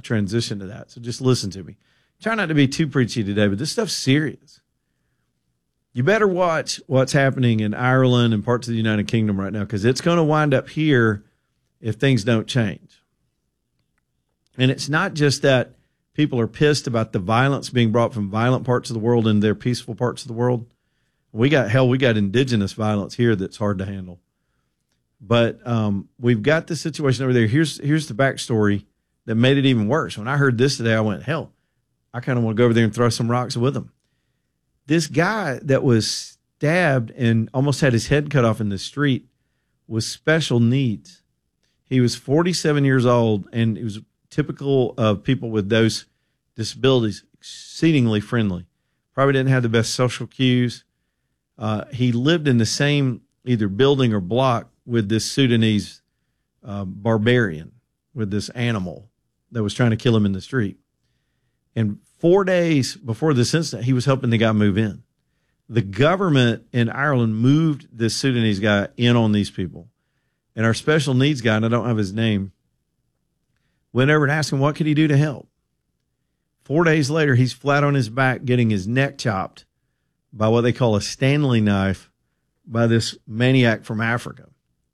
transition to that. So just listen to me. Try not to be too preachy today, but this stuff's serious. You better watch what's happening in Ireland and parts of the United Kingdom right now, because it's going to wind up here if things don't change. And it's not just that people are pissed about the violence being brought from violent parts of the world into their peaceful parts of the world. We got indigenous violence here that's hard to handle. But we've got the situation over there. Here's the backstory that made it even worse. When I heard this today, I went, hell, I kind of want to go over there and throw some rocks with them. This guy that was stabbed and almost had his head cut off in the street was special needs. He was 47 years old, and he was typical of people with those disabilities, exceedingly friendly. Probably didn't have the best social cues. He lived in the same either building or block with this Sudanese barbarian, with this animal that was trying to kill him in the street. And 4 days before this incident, he was helping the guy move in. The government in Ireland moved this Sudanese guy in on these people. And our special needs guy, and I don't have his name, went over and asked him what could he do to help. 4 days later, he's flat on his back getting his neck chopped by what they call a Stanley knife by this maniac from Africa.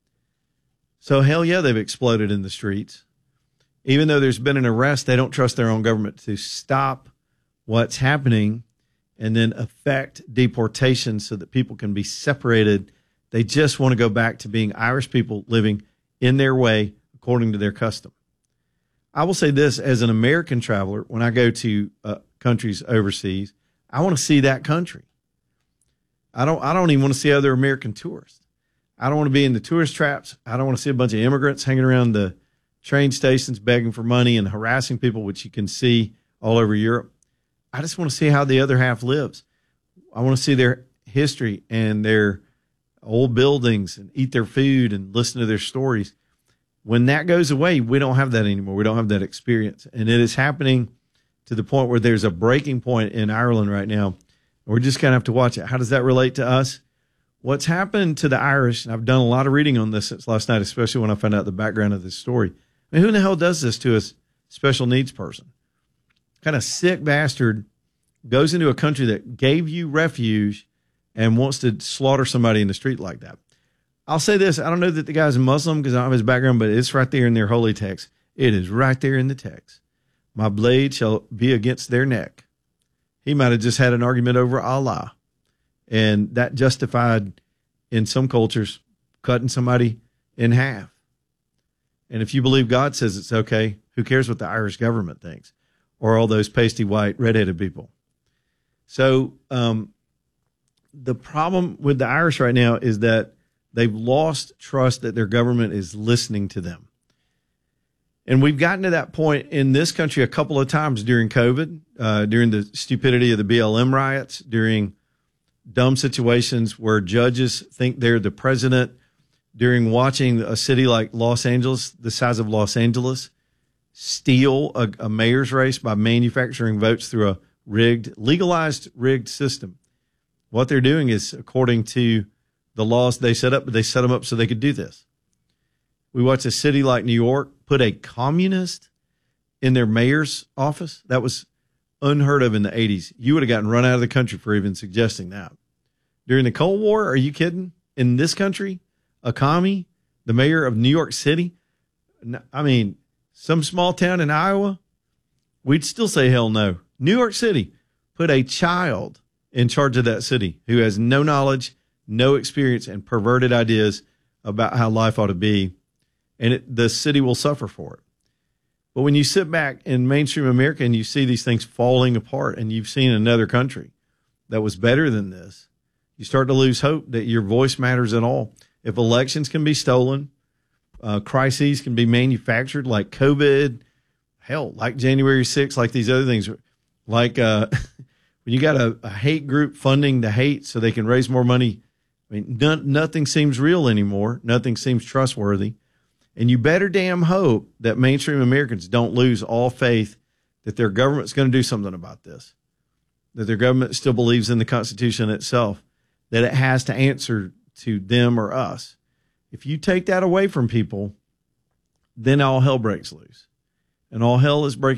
So hell yeah, they've exploded in the streets. Even though there's been an arrest, they don't trust their own government to stop what's happening and then effect deportation so that people can be separated. They just want to go back to being Irish people living in their way according to their custom. I will say this, as an American traveler, when I go to countries overseas, I want to see that country. I don't even want to see other American tourists. I don't want to be in the tourist traps. I don't want to see a bunch of immigrants hanging around the train stations begging for money and harassing people, which you can see all over Europe. I just want to see how the other half lives. I want to see their history and their old buildings and eat their food and listen to their stories. When that goes away, we don't have that anymore. We don't have that experience. And it is happening to the point where there's a breaking point in Ireland right now. We're just going to have to watch it. How does that relate to us? What's happened to the Irish, and I've done a lot of reading on this since last night, especially when I found out the background of this story. I mean, who in the hell does this to a special needs person? Kind of sick bastard goes into a country that gave you refuge and wants to slaughter somebody in the street like that. I'll say this. I don't know that the guy's a Muslim because I don't have his background, but it's right there in their holy text. It is right there in the text. My blade shall be against their neck. He might have just had an argument over Allah. And that justified, in some cultures, cutting somebody in half. And if you believe God says it's okay, who cares what the Irish government thinks? Or all those pasty white, redheaded people. So the problem with the Irish right now is that they've lost trust that their government is listening to them. And we've gotten to that point in this country a couple of times during COVID, during the stupidity of the BLM riots, during dumb situations where judges think they're the president, during watching a city like Los Angeles, the size of Los Angeles, steal a mayor's race by manufacturing votes through a legalized rigged system. What they're doing is, according to the laws they set up, but they set them up so they could do this. We watched a city like New York put a communist in their mayor's office. That was unheard of in the 80s. You would have gotten run out of the country for even suggesting that. During the Cold War, are you kidding? In this country, a commie, the mayor of New York City, I mean, some small town in Iowa, we'd still say hell no. New York City put a child in charge of that city who has no knowledge, no experience, and perverted ideas about how life ought to be. And the city will suffer for it. But when you sit back in mainstream America and you see these things falling apart and you've seen another country that was better than this, you start to lose hope that your voice matters at all. If elections can be stolen, crises can be manufactured like COVID, hell, like January 6th, like these other things, like when you got a hate group funding the hate so they can raise more money. I mean, nothing seems real anymore. Nothing seems trustworthy. And you better damn hope that mainstream Americans don't lose all faith that their government's going to do something about this, that their government still believes in the Constitution itself, that it has to answer to them or us. If you take that away from people, then all hell breaks loose. And all hell is breaking